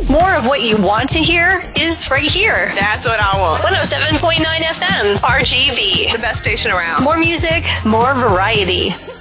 More of what you want to hear is right here. That's what I want. 107.9 FM, RGV. The best station around. More music, more variety.